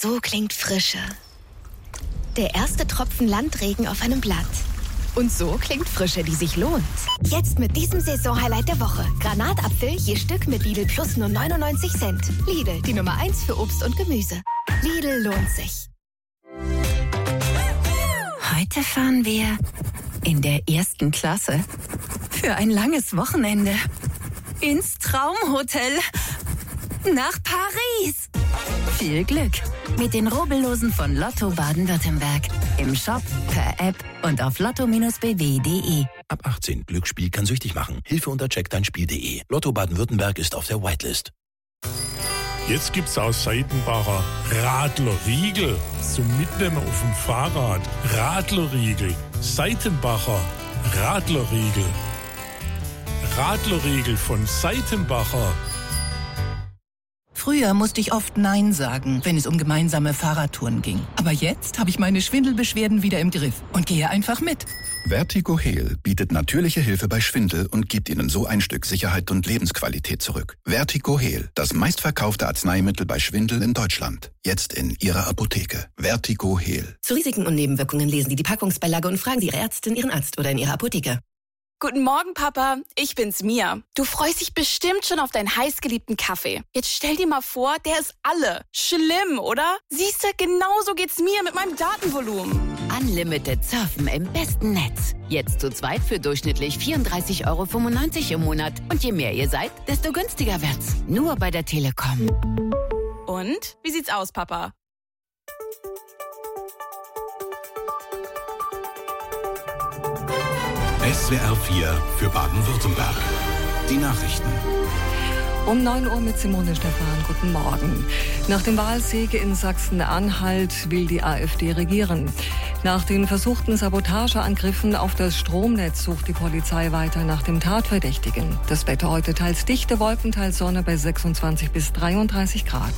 So klingt Frische. Der erste Tropfen Landregen auf einem Blatt. Und so klingt Frische, die sich lohnt. Jetzt mit diesem Saisonhighlight der Woche. Granatapfel je Stück mit Lidl Plus nur 99 Cent. Lidl, die Nummer 1 für Obst und Gemüse. Lidl lohnt sich. Heute fahren wir in der 1. Klasse für ein langes Wochenende ins Traumhotel nach Paris. Viel Glück mit den Rubbellosen von Lotto Baden-Württemberg. Im Shop, per App und auf lotto-bw.de. Ab 18. Glücksspiel kann süchtig machen. Hilfe unter checkdeinspiel.de. Lotto Baden-Württemberg ist auf der Whitelist. Jetzt gibt's aus Seitenbacher Radlerriegel zum Mitnehmen auf dem Fahrrad. Radlerriegel. Seitenbacher Radlerriegel. Radlerriegel von Seitenbacher. Früher musste ich oft Nein sagen, wenn es um gemeinsame Fahrradtouren ging. Aber jetzt habe ich meine Schwindelbeschwerden wieder im Griff und gehe einfach mit. Vertigo-Heal bietet natürliche Hilfe bei Schwindel und gibt Ihnen so ein Stück Sicherheit und Lebensqualität zurück. Vertigo-Heal, das meistverkaufte Arzneimittel bei Schwindel in Deutschland. Jetzt in Ihrer Apotheke. Vertigo-Heal. Zu Risiken und Nebenwirkungen lesen Sie die Packungsbeilage und fragen Sie Ihre Ärztin, Ihren Arzt oder in Ihrer Apotheke. Guten Morgen, Papa. Ich bin's, Mia. Du freust dich bestimmt schon auf deinen heißgeliebten Kaffee. Jetzt stell dir mal vor, der ist alle. Schlimm, oder? Siehste, genauso geht's mir mit meinem Datenvolumen. Unlimited Surfen im besten Netz. Jetzt zu zweit für durchschnittlich 34,95 € im Monat. Und je mehr ihr seid, desto günstiger wird's. Nur bei der Telekom. Und? Wie sieht's aus, Papa? SWR 4 für Baden-Württemberg. Die Nachrichten. Um 9 Uhr mit Simone Stephan. Guten Morgen. Nach dem Wahlsieg in Sachsen-Anhalt will die AfD regieren. Nach den versuchten Sabotageangriffen auf das Stromnetz sucht die Polizei weiter nach dem Tatverdächtigen. Das Wetter heute teils dichte Wolken, teils Sonne bei 26 bis 33 Grad.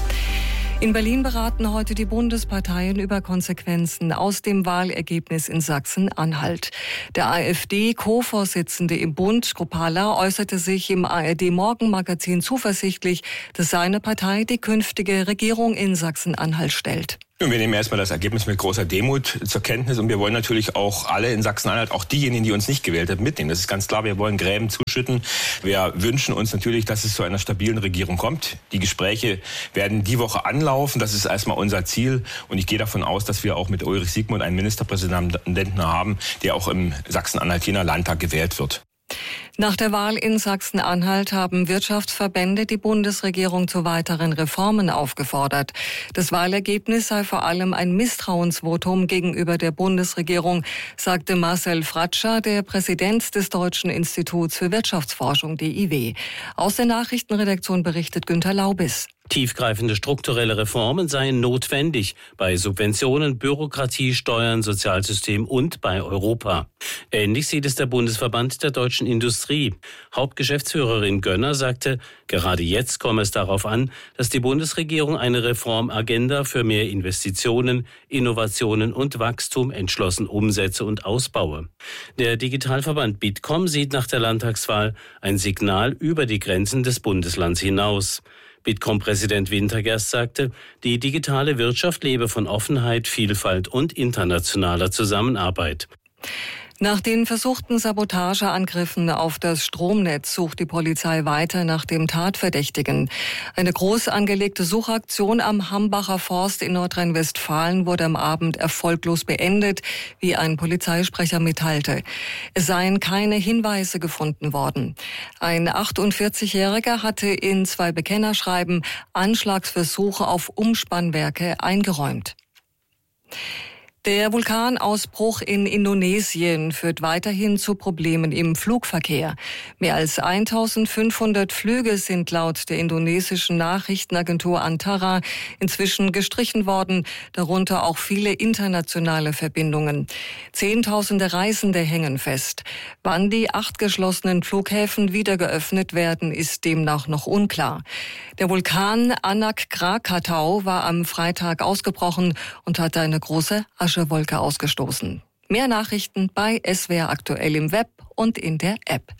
In Berlin beraten heute die Bundesparteien über Konsequenzen aus dem Wahlergebnis in Sachsen-Anhalt. Der AfD-Co-Vorsitzende im Bund, Kropala, äußerte sich im ARD-Morgenmagazin zuversichtlich, dass seine Partei die künftige Regierung in Sachsen-Anhalt stellt. Wir nehmen erstmal das Ergebnis mit großer Demut zur Kenntnis und wir wollen natürlich auch alle in Sachsen-Anhalt, auch diejenigen, die uns nicht gewählt haben, mitnehmen. Das ist ganz klar, wir wollen Gräben zuschütten. Wir wünschen uns natürlich, dass es zu einer stabilen Regierung kommt. Die Gespräche werden die Woche anlaufen, das ist erstmal unser Ziel und ich gehe davon aus, dass wir auch mit Ulrich Siegmund einen Ministerpräsidenten haben, der auch im Sachsen-Anhaltiner Landtag gewählt wird. Nach der Wahl in Sachsen-Anhalt haben Wirtschaftsverbände die Bundesregierung zu weiteren Reformen aufgefordert. Das Wahlergebnis sei vor allem ein Misstrauensvotum gegenüber der Bundesregierung, sagte Marcel Fratscher, der Präsident des Deutschen Instituts für Wirtschaftsforschung, DIW. Aus der Nachrichtenredaktion berichtet Günter Laubis. Tiefgreifende strukturelle Reformen seien notwendig bei Subventionen, Bürokratie, Steuern, Sozialsystem und bei Europa. Ähnlich sieht es der Bundesverband der deutschen Industrie. Hauptgeschäftsführerin Gönner sagte, gerade jetzt komme es darauf an, dass die Bundesregierung eine Reformagenda für mehr Investitionen, Innovationen und Wachstum entschlossen umsetze und ausbaue. Der Digitalverband Bitkom sieht nach der Landtagswahl ein Signal über die Grenzen des Bundeslands hinaus. Bitkom-Präsident Wintergerst sagte, die digitale Wirtschaft lebe von Offenheit, Vielfalt und internationaler Zusammenarbeit. Nach den versuchten Sabotageangriffen auf das Stromnetz sucht die Polizei weiter nach dem Tatverdächtigen. Eine groß angelegte Suchaktion am Hambacher Forst in Nordrhein-Westfalen wurde am Abend erfolglos beendet, wie ein Polizeisprecher mitteilte. Es seien keine Hinweise gefunden worden. Ein 48-Jähriger hatte in 2 Bekennerschreiben Anschlagsversuche auf Umspannwerke eingeräumt. Der Vulkanausbruch in Indonesien führt weiterhin zu Problemen im Flugverkehr. Mehr als 1500 Flüge sind laut der indonesischen Nachrichtenagentur Antara inzwischen gestrichen worden, darunter auch viele internationale Verbindungen. Zehntausende Reisende hängen fest. Wann die 8 geschlossenen Flughäfen wieder geöffnet werden, ist demnach noch unklar. Der Vulkan Anak Krakatau war am Freitag ausgebrochen und hatte eine große Aschewolke ausgestoßen. Mehr Nachrichten bei SWR aktuell im Web und in der App.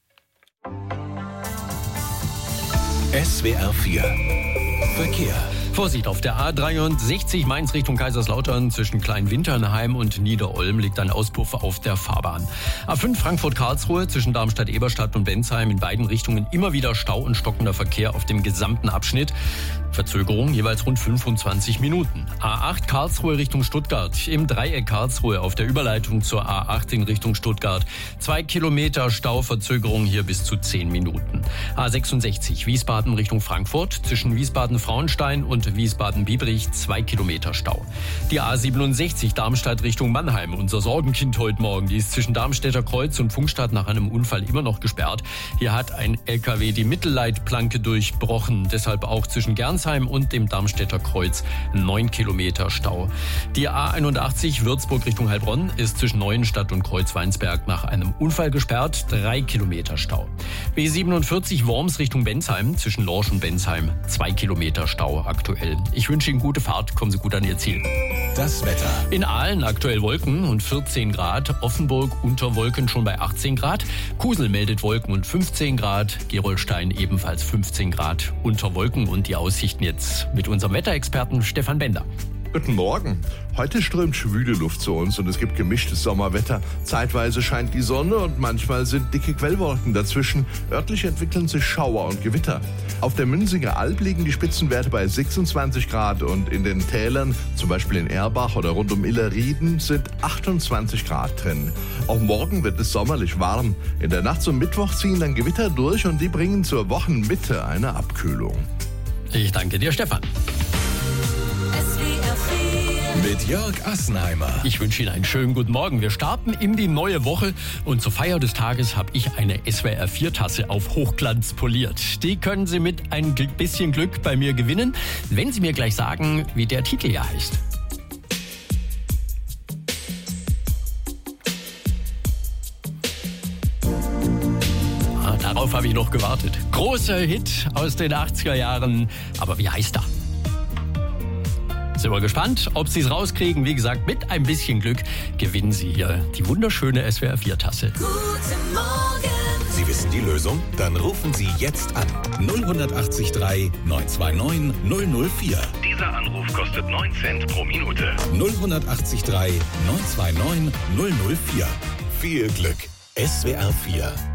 SWR 4 Verkehr. Vorsicht, auf der A63 Mainz Richtung Kaiserslautern zwischen Kleinwinternheim und Niederolm liegt ein Auspuff auf der Fahrbahn. A5 Frankfurt-Karlsruhe zwischen Darmstadt-Eberstadt und Bensheim in beiden Richtungen immer wieder Stau und stockender Verkehr auf dem gesamten Abschnitt. Verzögerung jeweils rund 25 Minuten. A8 Karlsruhe Richtung Stuttgart. Im Dreieck Karlsruhe auf der Überleitung zur A8 in Richtung Stuttgart. 2 Kilometer Stauverzögerung hier bis zu 10 Minuten. A66 Wiesbaden Richtung Frankfurt. Zwischen Wiesbaden-Frauenstein und Wiesbaden-Biebrich 2 Kilometer Stau. Die A67 Darmstadt Richtung Mannheim. Unser Sorgenkind heute Morgen. Die ist zwischen Darmstädter Kreuz und Pfungstadt nach einem Unfall immer noch gesperrt. Hier hat ein LKW die Mittelleitplanke durchbrochen. Deshalb auch zwischen Gernsheim und dem Darmstädter Kreuz 9 Kilometer Stau. Die A81 Würzburg Richtung Heilbronn ist zwischen Neuenstadt und Kreuzweinsberg nach einem Unfall gesperrt, 3 Kilometer Stau. B47 Worms Richtung Bensheim, zwischen Lorsch und Bensheim 2 Kilometer Stau aktuell. Ich wünsche Ihnen gute Fahrt, kommen Sie gut an Ihr Ziel. Das Wetter. In Aalen aktuell Wolken und 14 Grad, Offenburg unter Wolken schon bei 18 Grad, Kusel meldet Wolken und 15 Grad, Gerolstein ebenfalls 15 Grad unter Wolken und die Aussichten jetzt mit unserem Wetterexperten Stefan Bender. Guten Morgen. Heute strömt schwüle Luft zu uns und es gibt gemischtes Sommerwetter. Zeitweise scheint die Sonne und manchmal sind dicke Quellwolken dazwischen. Örtlich entwickeln sich Schauer und Gewitter. Auf der Münzinger Alb liegen die Spitzenwerte bei 26 Grad und in den Tälern, zum Beispiel in Erbach oder rund um Illerrieden, sind 28 Grad drin. Auch morgen wird es sommerlich warm. In der Nacht zum Mittwoch ziehen dann Gewitter durch und die bringen zur Wochenmitte eine Abkühlung. Ich danke dir, Stefan. Mit Jörg Assenheimer. Ich wünsche Ihnen einen schönen guten Morgen. Wir starten in die neue Woche und zur Feier des Tages habe ich eine SWR 4 Tasse auf Hochglanz poliert. Die können Sie mit ein bisschen Glück bei mir gewinnen, wenn Sie mir gleich sagen, wie der Titel ja heißt. Darauf habe ich noch gewartet. Großer Hit aus den 80er Jahren. Aber wie heißt er? Sind wir gespannt, ob Sie es rauskriegen. Wie gesagt, mit ein bisschen Glück gewinnen Sie hier die wunderschöne SWR 4 Tasse. Guten Morgen. Sie wissen die Lösung? Dann rufen Sie jetzt an. 0183 929 004. Dieser Anruf kostet 9 Cent pro Minute. 0183 929 004. Viel Glück. SWR 4